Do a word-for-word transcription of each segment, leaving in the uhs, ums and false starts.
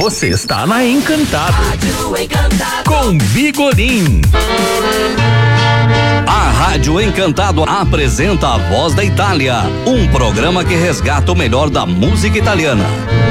Você está na Encantado. Rádio Encantado. Com Bigodin. A Rádio Encantado apresenta A Voz da Itália, um programa que resgata o melhor da música italiana.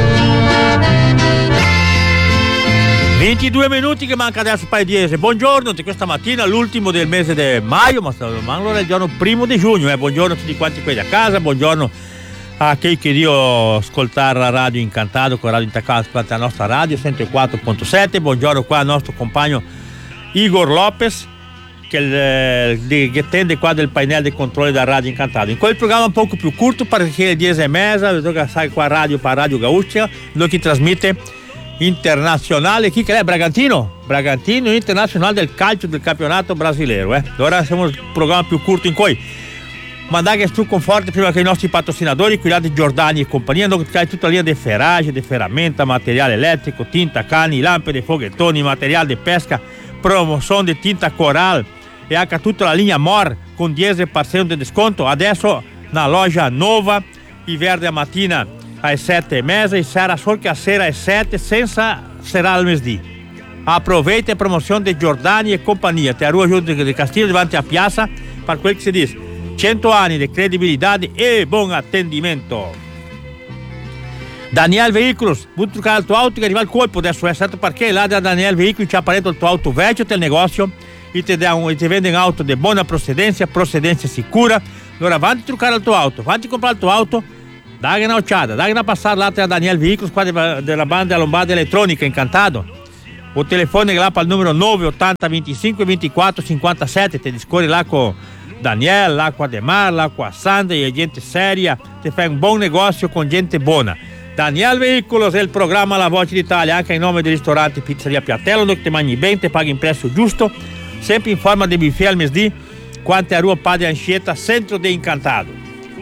ventidue minuti che manca adesso per dieci. Buongiorno di questa mattina, l'ultimo del mese di maggio, ma allora è il giorno primo di giugno. Eh. Buongiorno a tutti quanti quelli a casa, buongiorno a chi che io ascoltare la radio Incantato con Radio Incantato, la nostra radio cento quattro virgola sette. Buongiorno qua al nostro compagno Igor Lopez che, eh, che tende qua del painel di controllo da Radio Incantato. In quel programma un poco più corto perché è dieci e mezza, vedo sai qua radio per Radio Gaúcha, noi che trasmette internazionale, chi che è? Bragantino, Bragantino internazionale del calcio del campionato brasileiro, eh. Ora siamo il programma più corto in cui mandare su conforto prima che i nostri patrocinatori, quelli di Giordani e compagnia, hanno tutta la linea di ferragem, di ferramenta, materiale elettrico, tinta, cani, lampade, foghettoni, materiale di pesca, promozione di tinta coral e anche tutta la linea Mor con dieci per cento di sconto. Adesso na loja nova, i verde a mattina às sete e mezza e sera solo che a sera às sete senza será al mesdì. Aproveita a promozione di Giordani e compagnia, te a rua Giudice di Castillo davanti a piazza per quel che si dice cento anni di credibilità e buon attendimento. Daniel Veículos, vuoi truccare il tuo auto che arriva il colpo adesso, è certo perché là da Daniel Veículos ci ha apparato il tuo auto vecchio del negozio e ti, un, e ti vende un'auto di buona procedenza, procedenza sicura. Allora avanti a truccare il tuo auto, avanti a comprare il tuo auto. Dai una occhiata, dai una passare là tra Daniel Veículos qua della banda Lombarda Elettronica Incantato. O telefone là per il numero nove ottanta venticinque ventiquattro cinquantasette, ti discorri là con Daniel, là con Ademar, là con Sandra e gente seria, ti fai un buon negozio con gente buona. Daniel Veículos è il programma La Voce d'Italia, anche in nome del ristorante Pizzeria Piattello, dove ti mangi bene, ti paghi in prezzo giusto, sempre in forma di buffet al mesdì, quanto a Rua Padre Anchieta, centro di Incantato.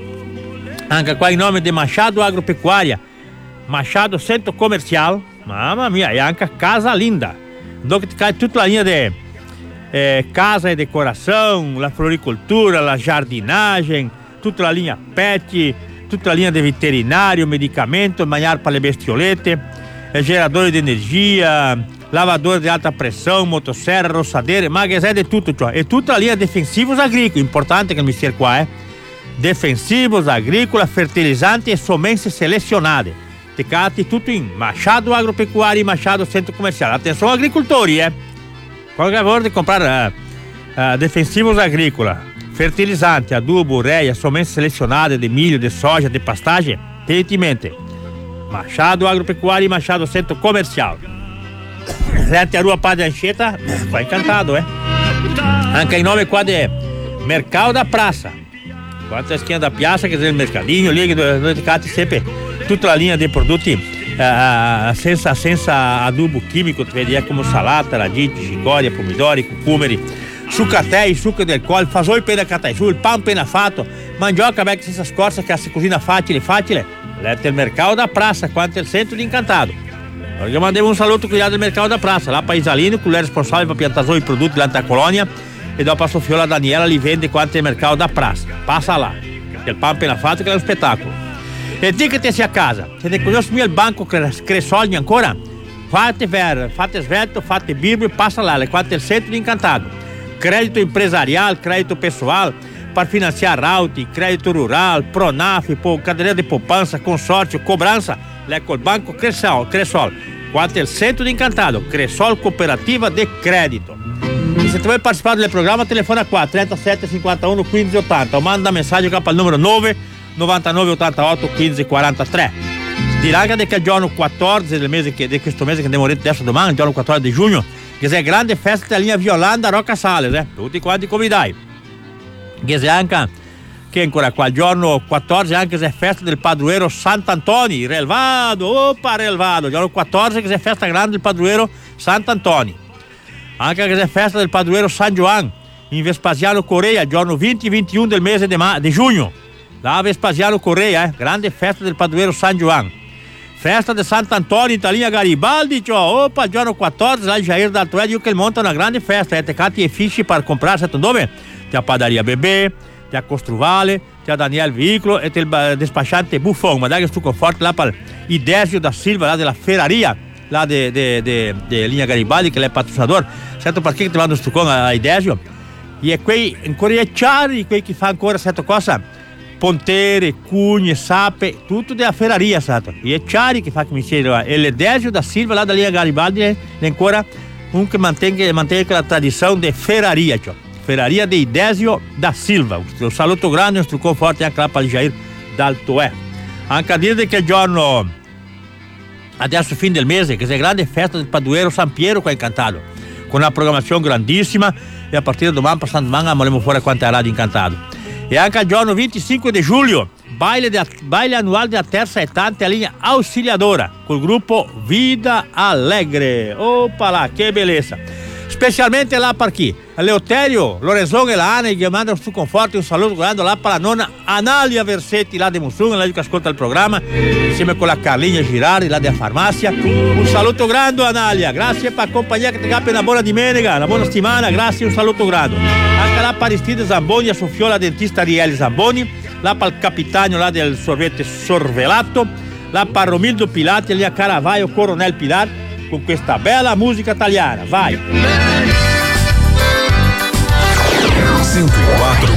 Anche qua in nome di Machado Agropecuária, Machado Centro Comercial, mamma mia, e anche Casa Linda, dove ti cai tutta la linea di eh, casa e decoração, la floricultura, la giardinagem, tutta la linea pet, tutta la linea di veterinario, medicamento, mangiare per le bestiolette, eh, geradori di energia, lavador di alta pressão, motosserra, roçadeira, magazzini di tutto ciò. E tutta la linea difensivos agricoli, importante che il mestiere qua, eh. Defensivos, agrícola, fertilizanti e sementes selezionate. Tecati tutto in Machado Agropecuária e Machado Centro Comercial. Atenção agricoltori, eh. Qualquer volta di comprare uh, uh, defensivos agrícola, fertilizante, adubo, ureia, sementes selezionate di milho, di soja, di pastagem, tenete in mente. Machado Agropecuária e Machado Centro Comercial. Sente a Rua Padre Anchieta, qua Incantato, eh. Anche in nome qua di Mercado da Praça. Quanto a esquina da piazza che c'è il mercadino lì dove dedicati sempre tutta la linea dei prodotti uh, senza, senza adubo chimico, tu vedi, come salata, radicchi, cicoria, pomidori, cucumeri, sucatei, succo del col, fasoi appena catai su, il pan appena fatto, mandioca becca senza scorza che si cucina facile facile. Lette il mercato da praça, quanto è il centro di Incantato. Allora mandiamo un saluto qui del mercato da praça, là Paisalino, con il responsabile per piantare i prodotti dell'Anta Colonia. E dopo a Sofiola Daniela li vende quanto è il mercato da praça. Passa là, che il pan appena fatto che è un spettacolo. E di che ti sia a casa, se ne conosci il banco che soldi ancora, fate ver, fate svelto, fate birbio, passa là, quanto è il centro di Incantato. Credito empresarial, credito pessoal, per finanziare auti, credito rural, Pronaf, cadeira di poupança, consórcio, cobrança, ecco il banco Cressol, Cressol, quanto è il centro di Incantato, Cressol Cooperativa de Credito. E se tu vuoi partecipare del programma, telefona qua trentasette cinquantuno quindici ottanta o manda messaggio qua al numero nove novantanove ottantotto quindici quarantatré. Dirà che è il giorno quattordici del mese che, di questo mese che andiamo adesso domani, il giorno quattordici di giugno, che è grande festa della linea Violanda Rocca Sales, eh? Tutti quanti convidai. Che è anche che ancora qua il giorno quattordici anche se è festa del padroero Sant'Antoni, Relvado, oppa Relvado, il giorno quattordici che è festa grande del padroero Sant'Antoni. Anche che è festa del padroero San Gioan in Vespasiano Correa, il giorno venti e ventuno del mese di, ma- di giugno. La Vespasiano Correa, eh? Grande festa del padroero San Gioan. Festa di Sant'Antonio in Talinha Garibaldi, cioè, oppa, il giorno quattordici, là in Jair d'Altoedio che monta una grande festa, eh? Tecati e fisci per comprare, sai dove? C'è a Padaria Bebè, c'è a Costruvale, c'è a Daniel Veículo e c'è il despacciante Buffon, ma dai che stu conforto là per Idésio da Silva, là della Ferraria, lá de, de, de, de linha Garibaldi, que ele é patrocinador, certo perché che ti vanno sto con a Idesio, e quei ancora è chiari, quei che fa ancora certo cosa, pontere, cugne, sape, tutto della ferraria, certo, e è chiari che fa che mi chiede, e l'Idesio da Silva lá da linha Garibaldi è ancora un che mantenga, mantenga la tradizione di ferraria, cioè, ferraria di Idesio da Silva, un saluto grande, un trucco forte anche là per il Jair d'Altoè. Anche a dire che il giorno adesso fin del mese che c'è grande festa del Paduero San Piero qua in Cantado con una programmazione grandissima e a partire da domani per settimana andremo fuori quante radio incantato e anche il giorno venticinque di giugno baile, de, baile annuale della terza età a linea Auxiliadora col gruppo Vida Alegre. Opa là, che bellezza, specialmente là per chi? Leoterio, Lorenzon e la Ana che mandano su conforto un saluto grande là per la nonna Analia Versetti là di Mussum, lei che ascolta il programma insieme con la Carlinha Girardi là della farmacia. Un saluto grande Analia, grazie per accompagnare che ti capi una buona domenica, una buona settimana, grazie, un saluto grande. Anche là per Aristide Zamboni, a Sofiola dentista Ariel Zamboni, là per il capitano là del sorvete Sorvelato, là per Romildo Pilati e lì a Caravaggio Coronel Pilar con questa bella musica italiana, vai! cento e quatro